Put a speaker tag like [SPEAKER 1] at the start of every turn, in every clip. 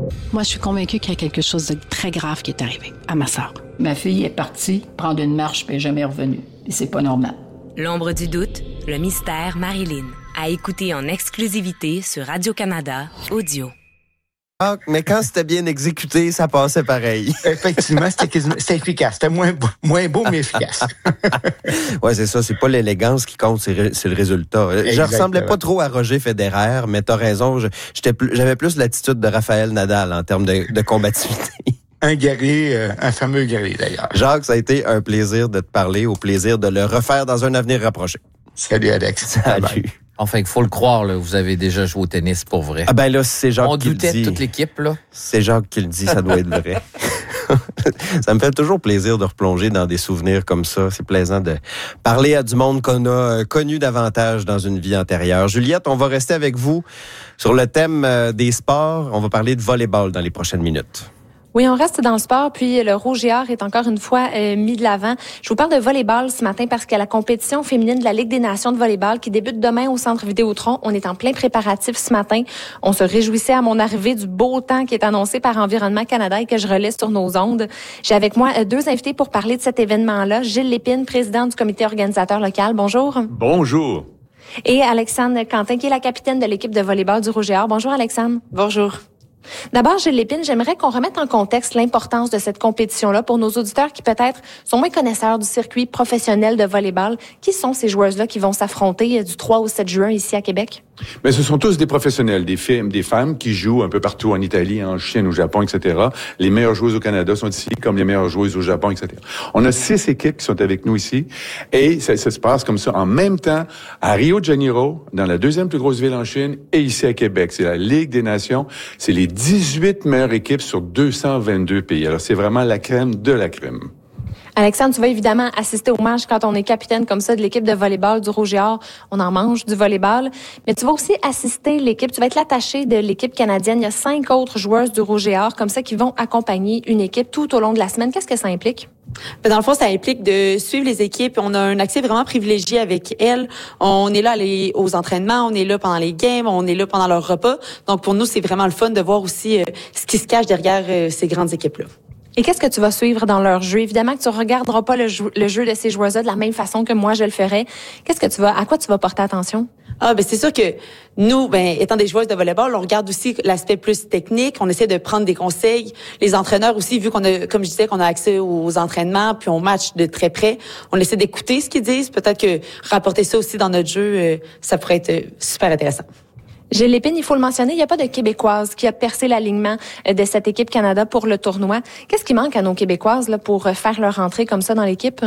[SPEAKER 1] Moi, je suis convaincue qu'il y a quelque chose de très grave qui est arrivé à ma sœur.
[SPEAKER 2] Ma fille est partie prendre une marche puis elle est jamais revenue. Et c'est pas normal.
[SPEAKER 3] L'ombre du doute, le mystère Marilyn. À écouter en exclusivité sur Radio-Canada Audio.
[SPEAKER 4] Ah, mais quand c'était bien exécuté, ça passait pareil.
[SPEAKER 5] Effectivement, c'était efficace. C'était moins beau, mais efficace.
[SPEAKER 4] Ouais, c'est ça. C'est pas l'élégance qui compte, c'est le résultat.
[SPEAKER 5] Exactement.
[SPEAKER 4] Je ressemblais pas trop à Roger Federer, mais t'as raison. J'avais plus l'attitude de Raphaël Nadal en termes de combativité.
[SPEAKER 5] Un fameux guerrier, d'ailleurs.
[SPEAKER 4] Jacques, ça a été un plaisir de te parler, au plaisir de le refaire dans un avenir rapproché.
[SPEAKER 5] Salut, Alex.
[SPEAKER 4] Salut.
[SPEAKER 5] Bye.
[SPEAKER 6] Enfin, il faut le croire, là, vous avez déjà joué au tennis pour vrai.
[SPEAKER 4] Ah ben là, c'est Jacques qui le dit.
[SPEAKER 6] On doutait de toute l'équipe, là.
[SPEAKER 4] C'est Jacques qui le dit, ça doit être vrai. Ça me fait toujours plaisir de replonger dans des souvenirs comme ça. C'est plaisant de parler à du monde qu'on a connu davantage dans une vie antérieure. Juliette, on va rester avec vous sur le thème des sports. On va parler de volleyball dans les prochaines minutes.
[SPEAKER 7] Oui, on reste dans le sport, puis le Rouge et Or est encore une fois mis de l'avant. Je vous parle de volleyball ce matin parce qu'il y a la compétition féminine de la Ligue des Nations de volleyball qui débute demain au Centre Vidéotron. On est en plein préparatif ce matin. On se réjouissait à mon arrivée du beau temps qui est annoncé par Environnement Canada et que je relais sur nos ondes. J'ai avec moi deux invités pour parler de cet événement-là. Gilles Lépine, président du comité organisateur local. Bonjour.
[SPEAKER 8] Bonjour.
[SPEAKER 7] Et Alexandre Quentin, qui est la capitaine de l'équipe de volleyball du Rouge et Or. Bonjour, Alexandre. Bonjour. D'abord, Gilles Lépine, j'aimerais qu'on remette en contexte l'importance de cette compétition-là pour nos auditeurs qui peut-être sont moins connaisseurs du circuit professionnel de volleyball. Qui sont ces joueuses-là qui vont s'affronter du 3 au 7 juin ici à Québec?
[SPEAKER 8] Mais ce sont tous des professionnels, des femmes qui jouent un peu partout en Italie, en Chine, au Japon, etc. Les meilleures joueuses au Canada sont ici, comme les meilleures joueuses au Japon, etc. On a 6 équipes qui sont avec nous ici, et ça se passe comme ça en même temps à Rio de Janeiro, dans la deuxième plus grosse ville en Chine, et ici à Québec. C'est la Ligue des Nations. C'est les 18 meilleures équipes sur 222 pays. Alors, c'est vraiment la crème de la crème.
[SPEAKER 7] Alexandre, tu vas évidemment assister au match quand on est capitaine comme ça de l'équipe de volleyball du Rouge et Or. On en mange du volleyball. Mais tu vas aussi assister l'équipe, tu vas être l'attaché de l'équipe canadienne. Il y a 5 autres joueuses du Rouge et Or comme ça qui vont accompagner une équipe tout au long de la semaine. Qu'est-ce que ça implique?
[SPEAKER 9] Dans le fond, ça implique de suivre les équipes. On a un accès vraiment privilégié avec elles. On est là aux entraînements, on est là pendant les games, on est là pendant leurs repas. Donc, pour nous, c'est vraiment le fun de voir aussi ce qui se cache derrière ces grandes équipes-là.
[SPEAKER 7] Et qu'est-ce que tu vas suivre dans leur jeu? Évidemment que tu regarderas pas le jeu de ces joueuses-là de la même façon que moi je le ferais. À quoi tu vas porter attention?
[SPEAKER 9] C'est sûr que nous, étant des joueuses de volleyball, on regarde aussi l'aspect plus technique. On essaie de prendre des conseils. Les entraîneurs aussi, vu qu'on a, comme je disais, qu'on a accès aux entraînements, puis on match de très près, on essaie d'écouter ce qu'ils disent. Peut-être que rapporter ça aussi dans notre jeu, ça pourrait être super intéressant.
[SPEAKER 7] Gilles Lépine, il faut le mentionner, il n'y a pas de Québécoise qui a percé l'alignement de cette équipe Canada pour le tournoi. Qu'est-ce qui manque à nos Québécoises là, pour faire leur entrée comme ça dans l'équipe?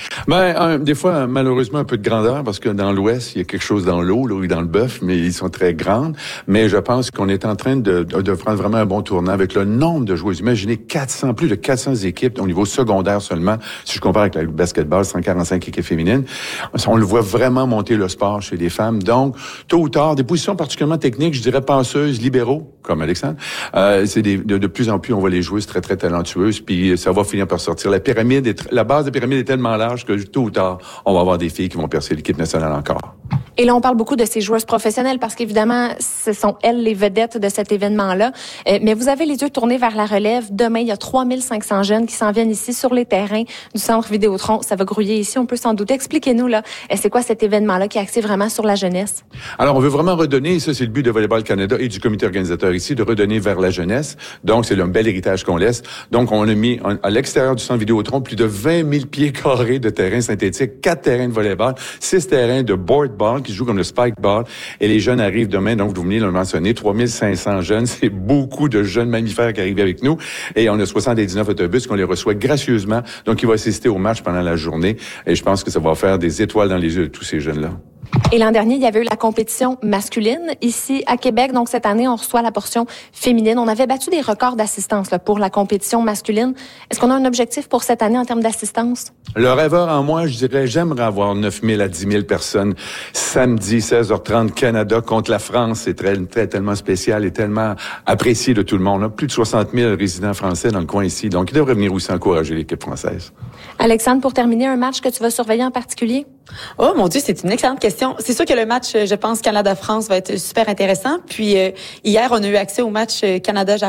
[SPEAKER 8] Des fois, malheureusement, un peu de grandeur, parce que dans l'Ouest, il y a quelque chose dans l'eau, là, ou dans le bœuf, mais ils sont très grandes. Mais je pense qu'on est en train de prendre vraiment un bon tournant avec le nombre de joueuses. Imaginez plus de 400 équipes au niveau secondaire seulement. Si je compare avec le basketball, 145 équipes féminines. On le voit vraiment monter le sport chez les femmes. Donc, tôt ou tard, des positions particulièrement techniques, je dirais penseuses, libéraux, comme Alexandre. C'est de plus en plus, on voit les joueuses très, très talentueuses, puis ça va finir par sortir. La base de la pyramide est tellement large que tôt ou tard, on va avoir des filles qui vont percer l'équipe nationale encore.
[SPEAKER 7] Et là, on parle beaucoup de ces joueuses professionnelles parce qu'évidemment, ce sont elles les vedettes de cet événement-là. Mais vous avez les yeux tournés vers la relève. Demain, il y a 3500 jeunes qui s'en viennent ici sur les terrains du Centre Vidéotron. Ça va grouiller ici, on peut s'en douter. Expliquez-nous, là, c'est quoi cet événement-là qui est axé vraiment sur la jeunesse?
[SPEAKER 8] Alors, on veut vraiment redonner, ça c'est le but de Volleyball Canada et du comité organisateur ici, de redonner vers la jeunesse. Donc, c'est un bel héritage qu'on laisse. Donc, on a mis à l'extérieur du Centre Vidéotron plus de 20 000 pieds carrés de terrain synthétique, 4 terrains de volleyball, 6 terrains de board ball qui jouent comme le spike ball. Et les jeunes arrivent demain, donc vous venez de le mentionner, 3500 jeunes. C'est beaucoup de jeunes mammifères qui arrivent avec nous. Et on a 79 autobus qu'on les reçoit gracieusement. Donc, ils vont assister au match pendant la journée. Et je pense que ça va faire des étoiles dans les yeux de tous ces jeunes-là.
[SPEAKER 7] Et l'an dernier, il y avait eu la compétition masculine ici à Québec. Donc, cette année, on reçoit la portion féminine. On avait battu des records d'assistance là, pour la compétition masculine. Est-ce qu'on a un objectif pour cette année en termes d'assistance?
[SPEAKER 8] Le rêveur en moi, je dirais, j'aimerais avoir 9 000 à 10 000 personnes. Samedi, 16h30, Canada contre la France. C'est tellement spécial et tellement apprécié de tout le monde. Là. Plus de 60 000 résidents français dans le coin ici. Donc, ils devraient venir aussi encourager l'équipe française.
[SPEAKER 7] Alexandre, pour terminer, un match que tu vas surveiller en particulier?
[SPEAKER 9] Oh mon Dieu, c'est une excellente question. C'est sûr que le match, je pense, Canada-France va être super intéressant. Puis hier, on a eu accès au match Canada-Japon.